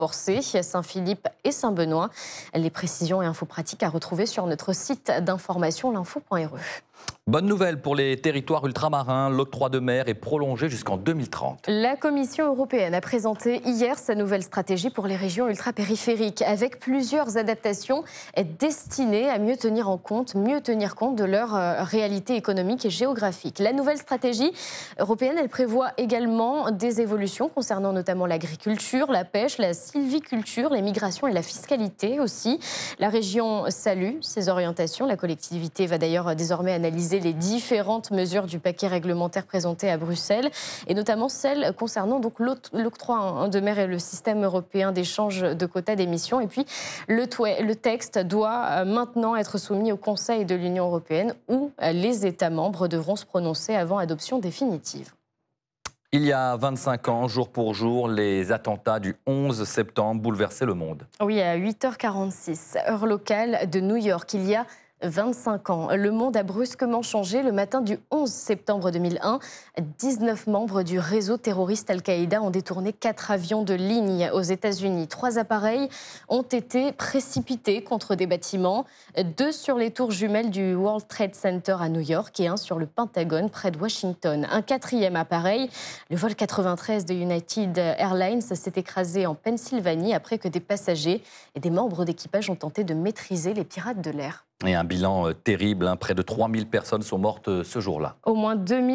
Porcé, Saint-Philippe et Saint-Benoît. Les précisions et infos pratiques à retrouver sur notre site d'information l'info.re. Bonne nouvelle pour les territoires ultramarins, l'octroi de mer est prolongé jusqu'en 2030. La Commission européenne a présenté hier sa nouvelle stratégie pour les régions ultrapériphériques, avec plusieurs adaptations destinées à mieux tenir compte de leur réalité économique et géographique. La nouvelle stratégie européenne, elle prévoit également des évolutions concernant notamment l'agriculture, la pêche, la sylviculture, les migrations et la fiscalité aussi. La région salue ces orientations. La collectivité va d'ailleurs désormais analyser les différentes mesures du paquet réglementaire présenté à Bruxelles, et notamment celles concernant donc l'octroi de mer et le système européen d'échange de quotas d'émissions. Et puis le texte doit maintenant être soumis au Conseil de l'Union européenne, où les États membres devront se prononcer avant adoption définitive. Il y a 25 ans, jour pour jour, les attentats du 11 septembre bouleversaient le monde. Oui, à 8h46, heure locale de New York, il y a 25 ans. Le monde a brusquement changé. Le matin du 11 septembre 2001, 19 membres du réseau terroriste Al-Qaïda ont détourné 4 avions de ligne aux États-Unis. 3 appareils ont été précipités contre des bâtiments, 2 sur les tours jumelles du World Trade Center à New York et 1 sur le Pentagone près de Washington. Un 4e appareil, le vol 93 de United Airlines, s'est écrasé en Pennsylvanie après que des passagers et des membres d'équipage ont tenté de maîtriser les pirates de l'air. Et un bilan terrible, près de 3000 personnes sont mortes ce jour-là. Au moins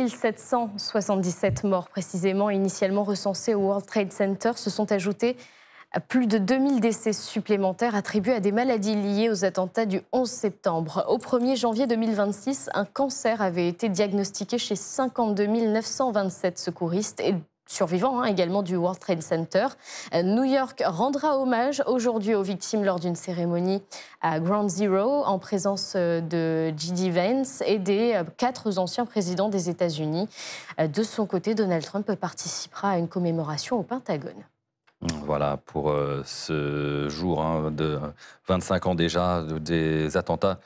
2777 morts précisément, initialement recensés au World Trade Center, se sont ajoutés à plus de 2000 décès supplémentaires attribués à des maladies liées aux attentats du 11 septembre. Au 1er janvier 2026, un cancer avait été diagnostiqué chez 52 927 secouristes et survivants également du World Trade Center. New York rendra hommage aujourd'hui aux victimes lors d'une cérémonie à Ground Zero en présence de J.D. Vance et des 4 anciens présidents des États-Unis. De son côté, Donald Trump participera à une commémoration au Pentagone. Voilà pour ce jour de 25 ans déjà des attentats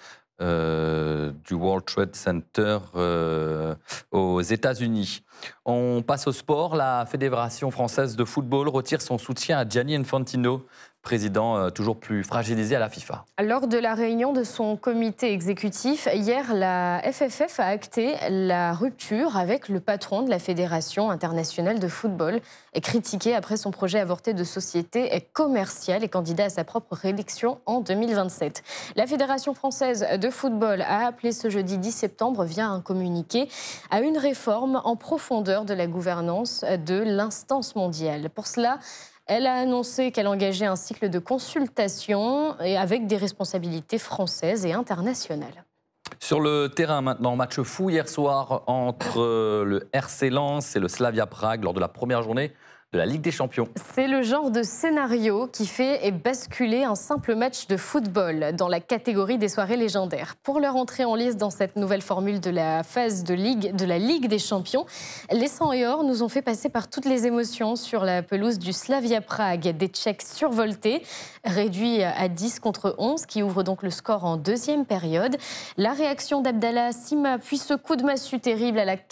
du World Trade Center aux États-Unis. On passe au sport. La Fédération française de football retire son soutien à Gianni Infantino, président toujours plus fragilisé à la FIFA. Lors de la réunion de son comité exécutif, hier, la FFF a acté la rupture avec le patron de la Fédération internationale de football, critiqué après son projet avorté de société commerciale et candidat à sa propre réélection en 2027. La Fédération française de football a appelé ce jeudi 10 septembre, via un communiqué, à une réforme en profondeur de la gouvernance de l'instance mondiale. Pour cela, elle a annoncé qu'elle engageait un cycle de consultation et avec des responsabilités françaises et internationales. Sur le terrain maintenant, match fou hier soir entre le RC Lens et le Slavia Prague lors de la première journée de la Ligue des Champions. C'est le genre de scénario qui fait basculer un simple match de football dans la catégorie des soirées légendaires. Pour leur entrée en lice dans cette nouvelle formule de la phase de la Ligue des Champions, les 100 et or nous ont fait passer par toutes les émotions sur la pelouse du Slavia Prague. Des Tchèques survoltés, réduits à 10 contre 11, qui ouvre donc le score en deuxième période. La réaction d'Abdallah Sima, puis ce coup de massue terrible à la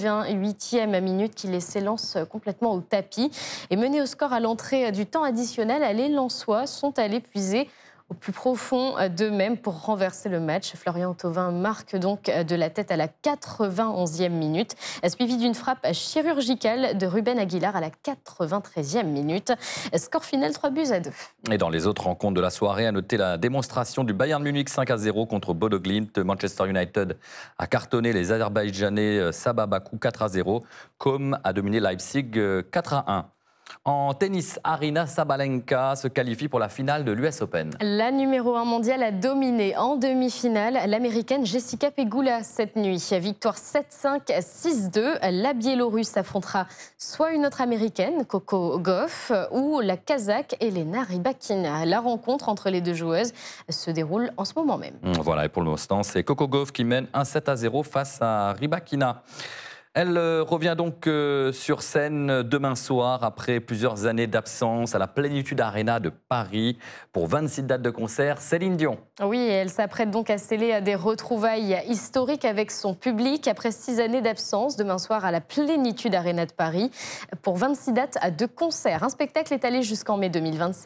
88e minute qui laissait Lens complètement au tapis. Et menés au score à l'entrée du temps additionnel, les Lensois sont allés puiser au plus profond d'eux-mêmes pour renverser le match. Florian Thauvin marque donc de la tête à la 91e minute, suivi d'une frappe chirurgicale de Ruben Aguilar à la 93e minute. Score final 3-2. Et dans les autres rencontres de la soirée, à noter la démonstration du Bayern Munich 5-0 contre Bodo Glimt. Manchester United a cartonné les Azerbaïdjanais Sabah Bakou 4-0, comme a dominé Leipzig 4-1. En tennis, Aryna Sabalenka se qualifie pour la finale de l'US Open. La numéro 1 mondiale a dominé en demi-finale l'américaine Jessica Pegula cette nuit. Victoire 7-5, 6-2. La Biélorusse affrontera soit une autre américaine, Coco Gauff, ou la Kazakh Elena Rybakina. La rencontre entre les deux joueuses se déroule en ce moment même. Voilà, et pour l'instant, c'est Coco Gauff qui mène 1-7-0 face à Rybakina. Elle revient donc sur scène demain soir après plusieurs années d'absence à la Plénitude Arena de Paris pour 26 dates de concert. Céline Dion. Oui, elle s'apprête donc à sceller des retrouvailles historiques avec son public après 6 années d'absence. Demain soir à la Plénitude Arena de Paris pour 26 dates à 2 concerts. Un spectacle est allé jusqu'en mai 2027.